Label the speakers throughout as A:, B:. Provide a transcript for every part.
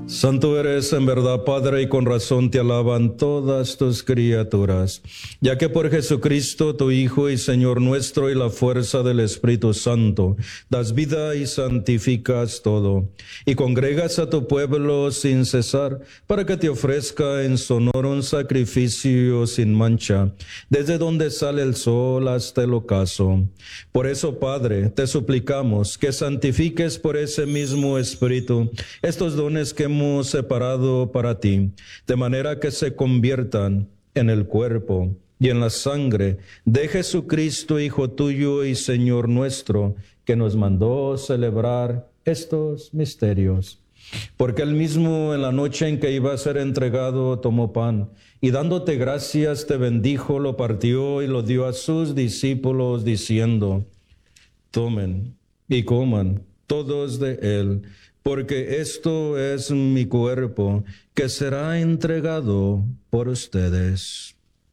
A: Santo eres en verdad, Padre, y con razón te alaban todas tus criaturas, ya que por Jesucristo, tu Hijo y Señor nuestro, y la fuerza del Espíritu Santo, das vida y santificas todo, y congregas a tu pueblo sin cesar, para que te ofrezca en su honor un sacrificio sin mancha, desde donde sale el sol hasta el ocaso. Por eso, Padre, te suplicamos que santifiques por ese mismo Espíritu estos dones que hemos separado para ti, de manera que se conviertan en el cuerpo y en la sangre de Jesucristo, Hijo tuyo y Señor nuestro, que nos mandó celebrar estos misterios. Porque él mismo, en la noche en que iba a ser entregado, tomó pan y dándote gracias te bendijo, lo partió y lo dio a sus discípulos diciendo: tomen y coman todos de él, porque esto es mi cuerpo que será entregado por ustedes.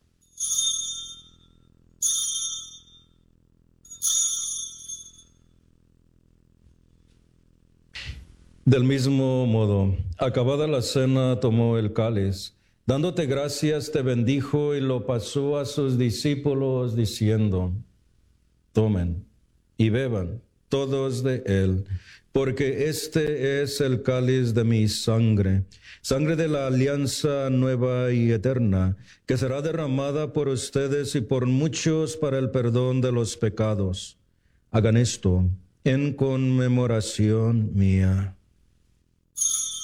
A: Del mismo modo, acabada la cena, tomó el cáliz, dándote gracias te bendijo y lo pasó a sus discípulos diciendo: tomen y beban todos de él, porque este es el cáliz de mi sangre, sangre de la alianza nueva y eterna, que será derramada por ustedes y por muchos para el perdón de los pecados. Hagan esto en conmemoración mía.